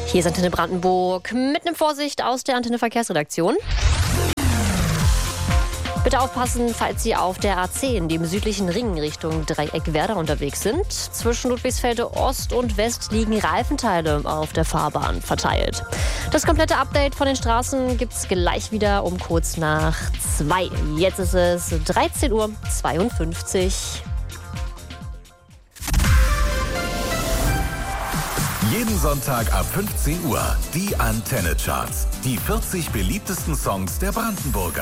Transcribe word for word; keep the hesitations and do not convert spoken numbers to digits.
Hier ist Antenne Brandenburg mit einem Vorsicht aus der Antenne Verkehrsredaktion. Bitte aufpassen, falls Sie auf der A zehn, dem südlichen Ring Richtung Dreieck-Werder unterwegs sind. Zwischen Ludwigsfelde Ost und West liegen Reifenteile auf der Fahrbahn verteilt. Das komplette Update von den Straßen gibt's gleich wieder um kurz nach zwei. Jetzt ist es dreizehn Uhr zweiundfünfzig. Jeden Sonntag ab fünfzehn Uhr die Antenne Charts. Die vierzig beliebtesten Songs der Brandenburger.